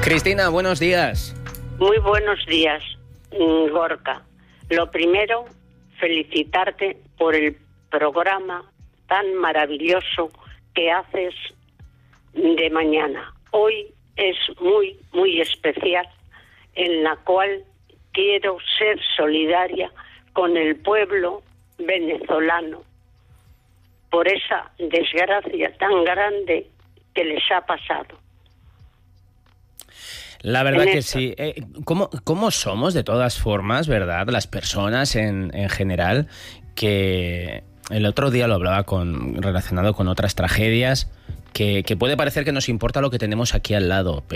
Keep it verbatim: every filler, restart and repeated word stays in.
Cristina, buenos días. Muy buenos días, Gorka. Lo primero, felicitarte por el programa tan maravilloso que haces de mañana. Hoy es muy, muy especial, en la cual quiero ser solidaria con el pueblo venezolano por esa desgracia tan grande que les ha pasado. La verdad en que esto. sí. Eh, ¿cómo, ¿Cómo somos de todas formas, verdad? Las personas en, en general, que el otro día lo hablaba con relacionado con otras tragedias, que, que puede parecer que nos importa lo que tenemos aquí al lado, pero